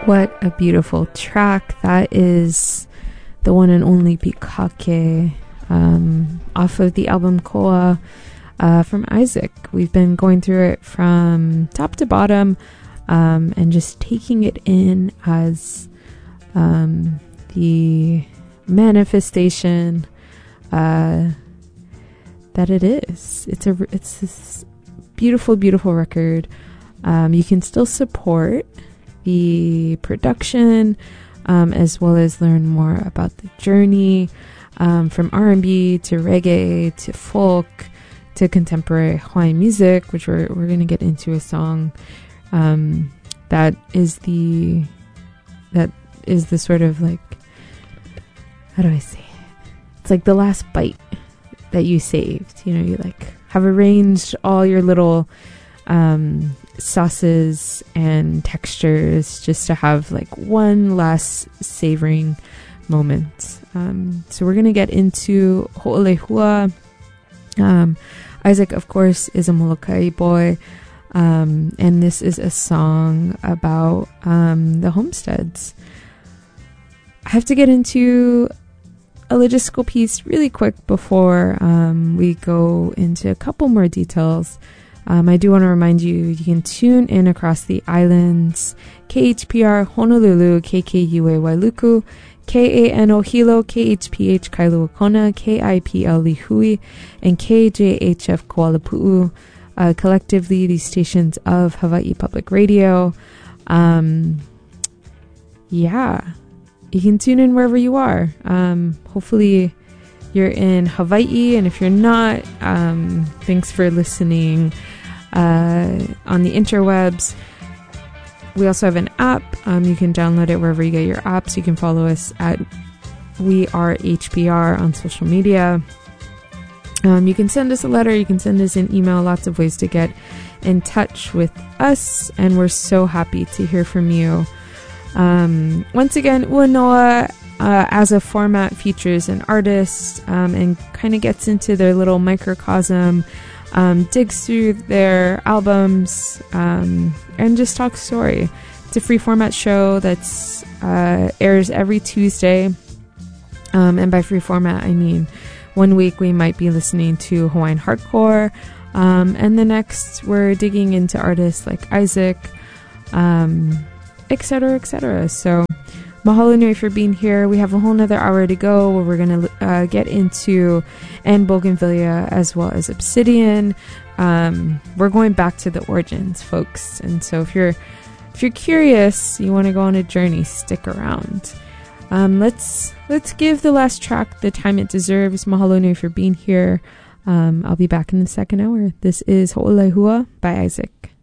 What a beautiful track. That is the one and only Pikake off of the album Koa from Isaac. We've been going through it from top to bottom and just taking it in as the manifestation that it is. It's this beautiful, beautiful record. You can still support the production as well as learn more about the journey from R&B to reggae to folk to contemporary Hawaiian music, which we're going to get into a song that is the sort of like, how do I say it? It's like the last bite that you saved. You know, you like have arranged all your little sauces and textures just to have like one last savoring moment. So we're gonna get into Ho'olehua. Isaac, of course, is a Molokai boy, and this is a song about the homesteads. I have to get into a logistical piece really quick before we go into a couple more details. I do want to remind you, you can tune in across the islands: KHPR Honolulu, KKUA Wailuku, KANO Hilo, KHPH Kailua Kona, KIPL Lihui, and KJHF Kuala Pu'u. Collectively, these stations of Hawaii Public Radio. Yeah, you can tune in wherever you are. Hopefully you're in Hawaii, and if you're not, thanks for listening on the interwebs. We also have an app. You can download it wherever you get your apps. You can follow us at We Are HBR on social media. You can send us a letter. You can send us an email. Lots of ways to get in touch with us, and we're so happy to hear from you. Once again, Uanoa as a format features an artist and kind of gets into their little microcosm, digs through their albums, and just talks story. It's a free format show that's airs every Tuesday, and by free format I mean 1 week we might be listening to Hawaiian hardcore, and the next we're digging into artists like Isaac, etc., etc. So mahalo nui for being here. We have a whole nother hour to go where we're going to get into and Bougainvillea as well as Obsidian. We're going back to the origins, folks. And so if you're curious, you want to go on a journey, stick around. Let's give the last track the time it deserves. Mahalo nui for being here. I'll be back in the second hour. This is Ho'olehua by Isaac.